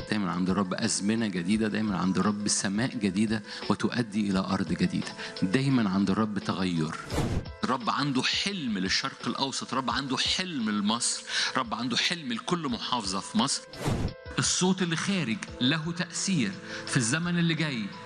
دايما عند الرب أزمنة جديدة، دايما عند الرب سماء جديدة وتؤدي إلى أرض جديدة. دايما عند الرب تغير. الرب عنده حلم للشرق الأوسط، الرب عنده حلم لمصر، الرب عنده حلم لكل محافظة في مصر. الصوت اللي خارج له تأثير في الزمن اللي جاي.